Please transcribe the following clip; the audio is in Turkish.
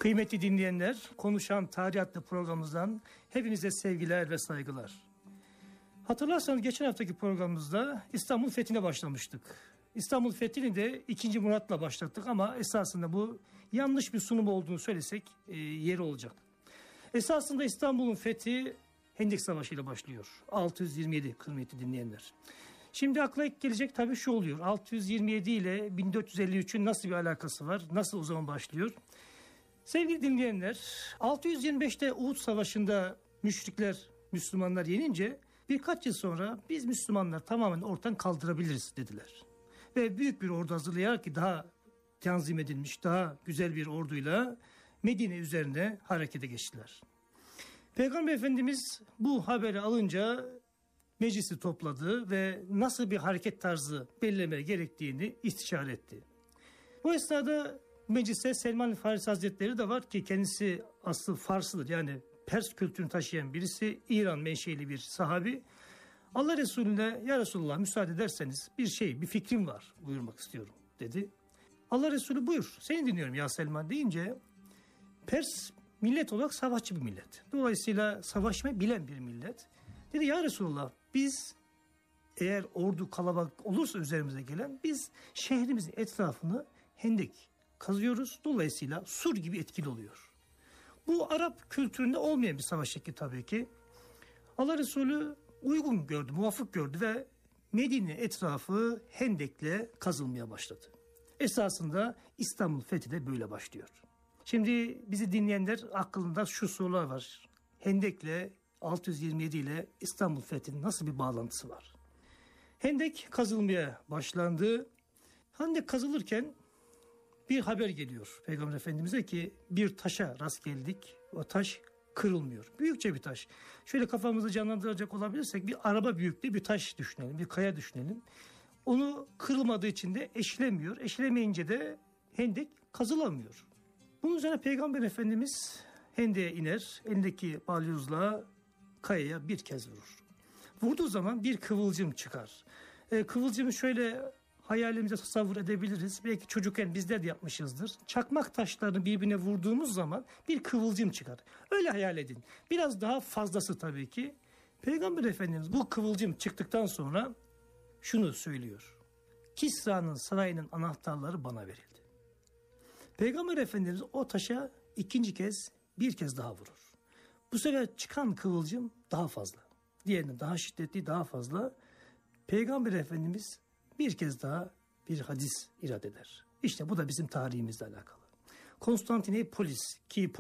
Kıymetli dinleyenler, Konuşan Tarih adlı programımızdan hepinize sevgiler ve saygılar. Hatırlarsanız geçen haftaki programımızda İstanbul Fethi'ne başlamıştık. İstanbul Fethi'ni de 2. Murat'la başlattık ama esasında bu yanlış bir sunum olduğunu söylesek yeri olacak. Esasında İstanbul'un fethi Hendek Savaşı ile başlıyor. 627 kıymetli dinleyenler. Şimdi akla ilk gelecek tabii şu oluyor. 627 ile 1453'ün nasıl bir alakası var? Nasıl o zaman başlıyor? Sevgili dinleyenler, 625'te Uhud Savaşı'nda müşrikler Müslümanlar yenince birkaç yıl sonra biz Müslümanlar tamamen ortadan kaldırabiliriz dediler. Ve büyük bir ordu hazırlayarak ki daha tanzim edilmiş, daha güzel bir orduyla Medine üzerine harekete geçtiler. Peygamber Efendimiz bu haberi alınca meclisi topladı ve nasıl bir hareket tarzı belirlemeye gerektiğini istişare etti. Bu esnada meclise Selman-ı Farisi Hazretleri de var ki kendisi aslı Farslıdır, yani Pers kültürünü taşıyan birisi, İran menşeli bir sahabi. Allah Resulüne ya Resulullah müsaade ederseniz bir fikrim var buyurmak istiyorum dedi. Allah Resulü buyur seni dinliyorum ya Selman deyince Pers millet olarak savaşçı bir millet. Dolayısıyla savaşmayı bilen bir millet. Dedi ya Resulullah biz eğer ordu kalabalık olursa üzerimize gelen biz şehrimizin etrafını hendek kazıyoruz. Dolayısıyla sur gibi etkili oluyor. Bu Arap kültüründe olmayan bir savaş şekli tabii ki. Allah Resulü uygun gördü, muvafık gördü ve Medine etrafı hendekle kazılmaya başladı. Esasında İstanbul fethi de böyle başlıyor. Şimdi bizi dinleyenler aklında şu sorular var. Hendekle 627 ile İstanbul fethinin nasıl bir bağlantısı var? Hendek kazılmaya başlandı. Hendek kazılırken bir haber geliyor Peygamber Efendimiz'e ki bir taşa rast geldik. O taş kırılmıyor. Büyükçe bir taş. Şöyle kafamızı canlandıracak olabilirsek bir araba büyüklüğü bir taş düşünelim. Bir kaya düşünelim. Onu kırılmadığı için de eşlemiyor. Eşlemeyince de hendek kazılamıyor. Bunun üzerine Peygamber Efendimiz hendeye iner. Elindeki balyozla kayaya bir kez vurur. Vurduğu zaman bir kıvılcım çıkar. Kıvılcımı şöyle hayalimize tasavvur edebiliriz. Belki çocukken bizler de yapmışızdır. Çakmak taşlarını birbirine vurduğumuz zaman bir kıvılcım çıkar. Öyle hayal edin. Biraz daha fazlası tabii ki. Peygamber Efendimiz bu kıvılcım çıktıktan sonra şunu söylüyor. Kisra'nın sarayının anahtarları bana verildi. Peygamber Efendimiz o taşa bir kez daha vurur. Bu sefer çıkan kıvılcım daha fazla. Diğerine daha şiddetli, daha fazla. Peygamber Efendimiz bir kez daha bir hadis irad eder. İşte bu da bizim tarihimizle alakalı. Konstantinopolis ki